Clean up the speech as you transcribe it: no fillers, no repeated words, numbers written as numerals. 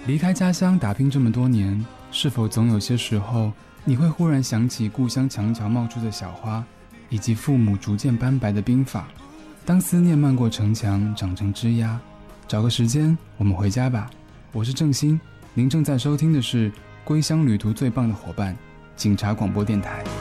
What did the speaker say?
离开家乡打拼这么多年，是否总有些时候你会忽然想起故乡墙角冒出的小花，以及父母逐渐斑白的鬓发？当思念漫过城墙长成枝桠，找个时间我们回家吧。我是郑鑫，您正在收听的是归乡旅途最棒的伙伴，警察广播电台。